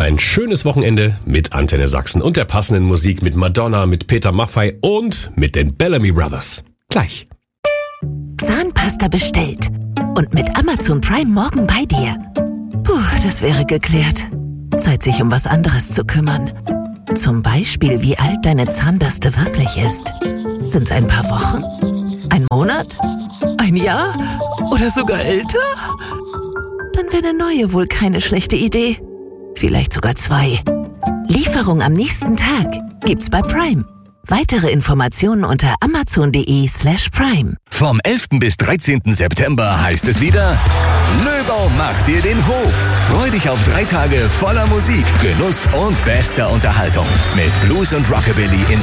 ein schönes Wochenende mit Antenne Sachsen und der passenden Musik mit Madonna, mit Peter Maffay und mit den Bellamy Brothers. Gleich. Zahnpasta bestellt und mit Amazon Prime morgen bei dir. Puh, das wäre geklärt. Zeit, sich um was anderes zu kümmern. Zum Beispiel, wie alt deine Zahnbürste wirklich ist. Sind's ein paar Wochen? Ein Monat? Ein Jahr? Oder sogar älter? Dann wäre eine neue wohl keine schlechte Idee. Vielleicht sogar 2. Lieferung am nächsten Tag gibt's bei Prime. Weitere Informationen unter amazon.de/prime. Vom 11. bis 13. September heißt es wieder: Löbau macht dir den Hof. Freu dich auf 3 Tage voller Musik, Genuss und bester Unterhaltung. Mit Blues und Rockabilly in